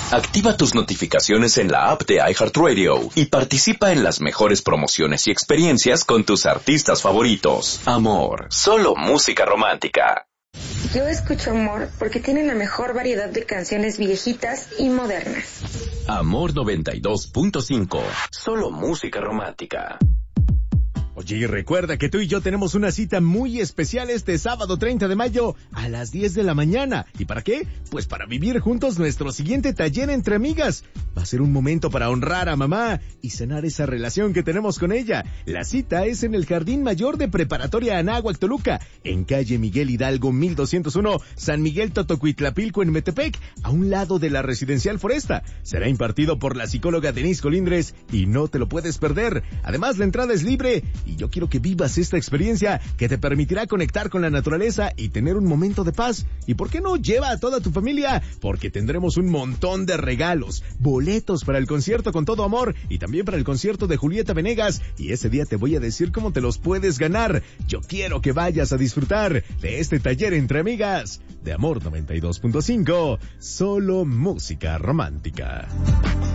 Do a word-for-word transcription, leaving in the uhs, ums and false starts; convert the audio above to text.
Activa tus notificaciones en la app de iHeartRadio y participa en las mejores promociones y experiencias con tus artistas favoritos. Amor, solo música romántica. Yo escucho Amor porque tiene la mejor variedad de canciones viejitas y modernas. Amor noventa y dos punto cinco, solo música romántica. Oye, y recuerda que tú y yo tenemos una cita muy especial este sábado treinta de mayo a las diez de la mañana. ¿Y para qué? Pues para vivir juntos nuestro siguiente taller entre amigas. Va a ser un momento para honrar a mamá y sanar esa relación que tenemos con ella. La cita es en el Jardín Mayor de Preparatoria Anáhuac, Toluca, en calle Miguel Hidalgo mil doscientos uno, San Miguel Totocuitlapilco, en Metepec, a un lado de la Residencial Foresta. Será impartido por la psicóloga Denise Colindres y no te lo puedes perder. Además, la entrada es libre. Y yo quiero que vivas esta experiencia que te permitirá conectar con la naturaleza y tener un momento de paz. ¿Y por qué no lleva a toda tu familia? Porque tendremos un montón de regalos, boletos para el concierto Con Todo Amor y también para el concierto de Julieta Venegas. Y ese día te voy a decir cómo te los puedes ganar. Yo quiero que vayas a disfrutar de este taller entre amigas de Amor noventa y dos punto cinco, solo música romántica.